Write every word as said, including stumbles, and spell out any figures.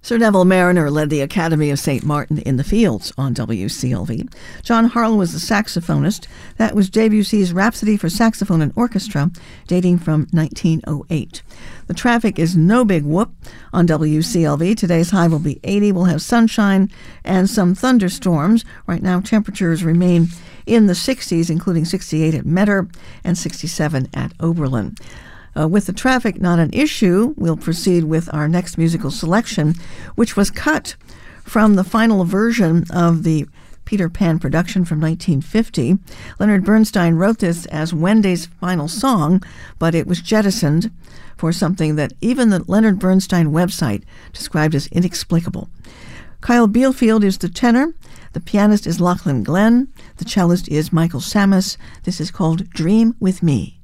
Sir Neville Mariner led the Academy of Saint Martin in the Fields on W C L V. John Harlow was the saxophonist. That was Debussy's Rhapsody for Saxophone and Orchestra, dating from nineteen oh eight. The traffic is no big whoop on W C L V. Today's high will be eighty. We'll have sunshine and some thunderstorms. Right now, temperatures remain in the sixties, including sixty-eight at Metter and sixty-seven at Oberlin. Uh, with the traffic not an issue, we'll proceed with our next musical selection, which was cut from the final version of the Peter Pan production from nineteen fifty. Leonard Bernstein wrote this as Wendy's final song, but it was jettisoned for something that even the Leonard Bernstein website described as inexplicable. Kyle Bielfield is the tenor. The pianist is Lachlan Glenn. The cellist is Michael Sammis. This is called Dream With Me.